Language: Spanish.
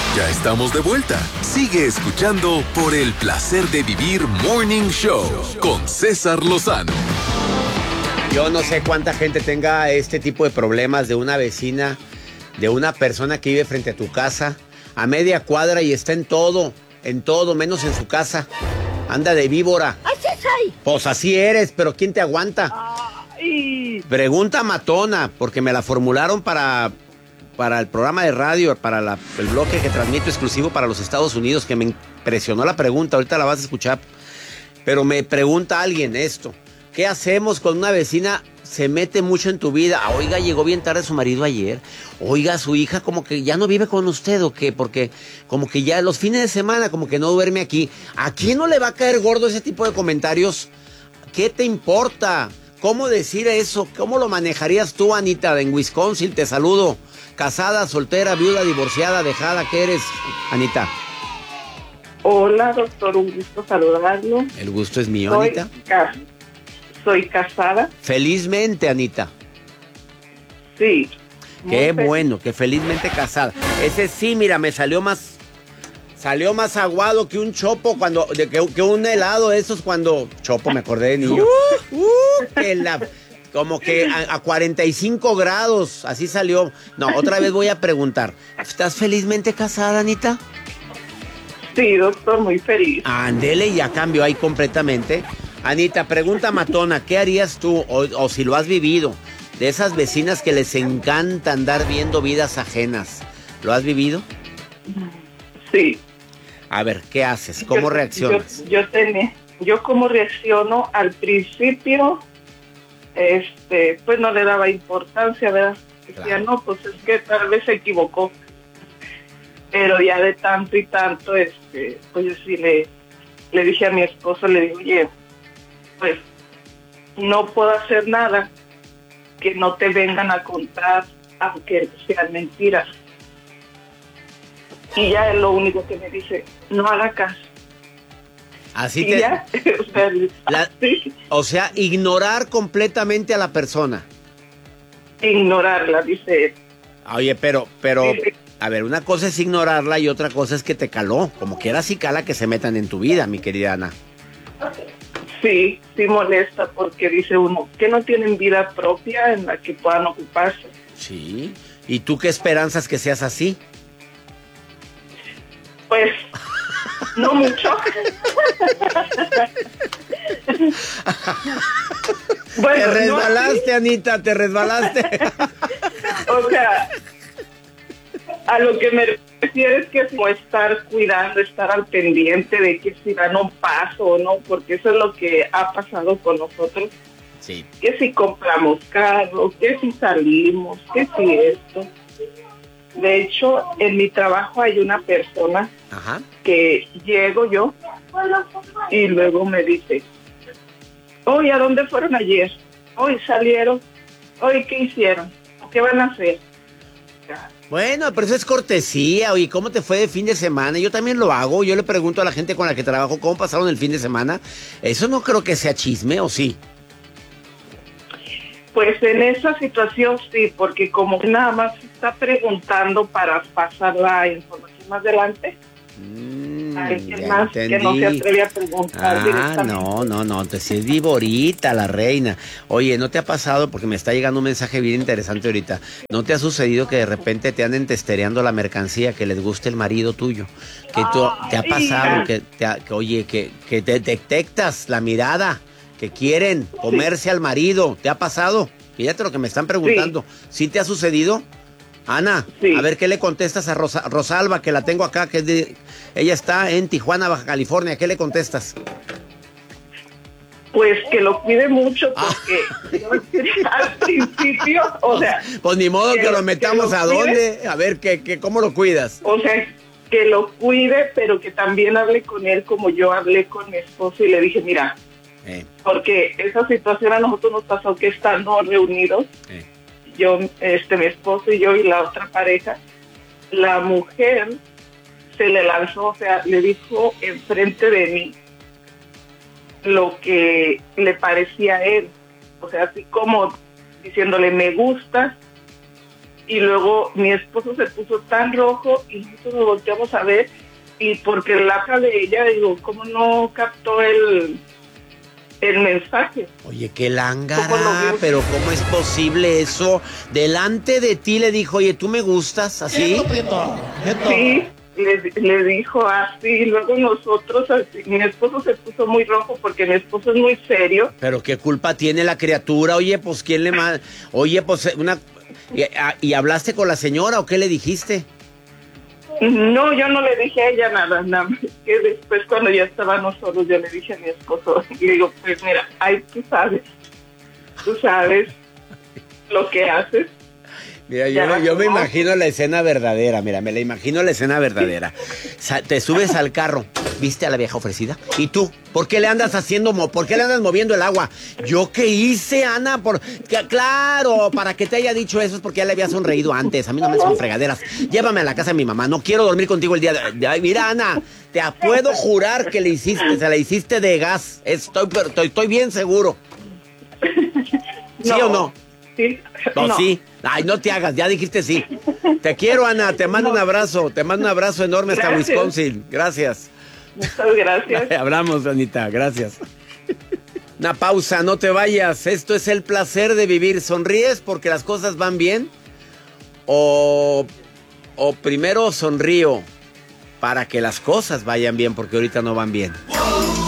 Ya estamos de vuelta. Sigue escuchando por el placer de vivir Morning Show con César Lozano. Yo no sé cuánta gente tenga este tipo de problemas de una vecina, de una persona que vive frente a tu casa, a media cuadra y está en todo, menos en su casa. Anda de víbora. ¡Así soy! Pues así eres, pero ¿quién te aguanta? Ay. Pregunta matona, porque me la formularon para el programa de radio, para el bloque que transmito exclusivo para los Estados Unidos, que me impresionó la pregunta, ahorita la vas a escuchar. Pero me pregunta alguien esto: ¿qué hacemos con una vecina? Se mete mucho en tu vida. Oiga, llegó bien tarde su marido ayer. Oiga, su hija como que ya no vive con usted, ¿o qué? Porque como que ya los fines de semana como que no duerme aquí. ¿A quién no le va a caer gordo ese tipo de comentarios? ¿Qué te importa? ¿Cómo decir eso? ¿Cómo lo manejarías tú, Anita, en Wisconsin? Te saludo. ¿Casada, soltera, viuda, divorciada, dejada? ¿Qué eres, Anita? Hola, doctor, un gusto saludarlo. El gusto es mío, Anita. Soy casada. Felizmente, Anita. Sí. Qué bueno, que felizmente casada. Ese sí, mira, me salió más aguado que un chopo que un helado, esos cuando chopo, me acordé de niño. Como que a 45 grados, así salió. No, otra vez voy a preguntar, ¿estás felizmente casada, Anita? Sí, doctor, muy feliz. Ándele, ya cambió ahí completamente. Anita, pregunta matona, ¿qué harías tú, o si lo has vivido, de esas vecinas que les encanta andar viendo vidas ajenas? ¿Lo has vivido? Sí. A ver, ¿qué haces? ¿Cómo reaccionas? Yo cómo reacciono al principio, pues no le daba importancia, ¿verdad? Decía, claro. No, pues es que tal vez se equivocó. Pero ya de tanto y tanto, pues yo sí le dije a mi esposo, le digo, oye, pues no puedo hacer nada que no te vengan a contar, aunque sean mentiras. Y ya es lo único que me dice, no haga caso. Así y te... ya, sí. O sea, ignorar completamente a la persona. Ignorarla, dice él. Oye, pero, Sí. a ver, una cosa es ignorarla y otra cosa es que te caló. Como quiera, sí cala que se metan en tu vida, mi querida Ana. Sí, sí molesta porque dice uno que no tienen vida propia en la que puedan ocuparse. Sí. ¿Y tú qué esperanzas que seas así? Pues, no mucho. Bueno, te resbalaste, no, Anita, te resbalaste. O sea, a lo que me refiero es que como estar cuidando, estar al pendiente de que si dan un paso o no, porque eso es lo que ha pasado con nosotros. Sí. Que si compramos carro, que si salimos, que si esto. De hecho, en mi trabajo hay una persona Ajá. que llego yo y luego me dice, oye, ¿a dónde fueron ayer? Hoy salieron, hoy ¿qué hicieron? ¿Qué van a hacer? Bueno, pero eso es cortesía. Oye, ¿cómo te fue de fin de semana? Yo también lo hago. Yo le pregunto a la gente con la que trabajo cómo pasaron el fin de semana. Eso no creo que sea chisme, ¿o sí? Pues en esa situación sí, porque como nada más está preguntando para pasar la información más adelante, alguien más entendí. que no se atreve a preguntar directamente. No, entonces es viborita la reina. Oye, ¿no te ha pasado, porque me está llegando un mensaje bien interesante ahorita, ¿no te ha sucedido que de repente te anden testereando la mercancía, que les guste el marido tuyo? Que te ha pasado, que te detectas la mirada, que quieren comerse al marido? ¿Te ha pasado? Fíjate lo que me están preguntando. ¿Sí te ha sucedido? Ana, Sí. A ver qué le contestas a Rosalba, que la tengo acá, ella está en Tijuana, Baja California. ¿Qué le contestas? Pues que lo cuide mucho porque al principio, o sea... Pues ni modo que lo metamos a cuide, dónde. A ver, ¿cómo lo cuidas? O sea, que lo cuide, pero que también hable con él como yo hablé con mi esposo y le dije, mira, porque esa situación a nosotros nos pasó que estando reunidos, yo, mi esposo y yo y la otra pareja, la mujer se le lanzó, o sea, le dijo enfrente de mí lo que le parecía a él, o sea, así como diciéndole me gusta y luego mi esposo se puso tan rojo y nosotros nos volteamos a ver y porque la cara de ella, digo, ¿cómo no captó el mensaje? Oye, qué lángara, pero ¿cómo es posible eso? Delante de ti le dijo, oye, ¿tú me gustas? ¿Así? Sí, le dijo así, luego nosotros, así, mi esposo se puso muy rojo porque mi esposo es muy serio. Pero ¿qué culpa tiene la criatura? Oye, pues, ¿quién le manda? Oye, pues, ¿Y hablaste con la señora o qué le dijiste? No, yo no le dije a ella nada más que después cuando ya estábamos solos yo le dije a mi esposo y le digo, pues mira, ay, tú sabes lo que haces. Mira, yo me imagino la escena verdadera, mira, me la imagino la escena verdadera. Te subes al carro, ¿viste a la vieja ofrecida? ¿Y tú? ¿Por qué le andas por qué le andas moviendo el agua? ¿Yo qué hice, Ana? Claro, para que te haya dicho eso es porque ya le había sonreído antes. A mí no me son fregaderas. Llévame a la casa de mi mamá, no quiero dormir contigo el día de hoy. Mira, Ana, te puedo jurar que se la hiciste de gas. Estoy bien seguro. ¿Sí o no? Sí. No, sí. Ay, no te hagas, ya dijiste sí. Te quiero, Ana, te mando un abrazo. Te mando un abrazo enorme hasta Wisconsin. Gracias. Muchas gracias. Hablamos, Anita, gracias. Una pausa, no te vayas. Esto es el placer de vivir. ¿Sonríes porque las cosas van bien? O primero sonrío para que las cosas vayan bien porque ahorita no van bien.